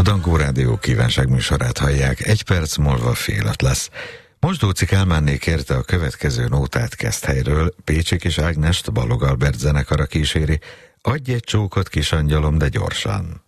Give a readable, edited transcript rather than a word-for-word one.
Dankó Rádió kívánságműsorát hallják, 1 perc múlva fél 5 lesz. Mosdóci Kálmánné kérte a következő nótát Keszthelyről, Pécsi Kis Ágnest Balog Albert zenekara kíséri, adj egy csókot, kis angyalom, de gyorsan.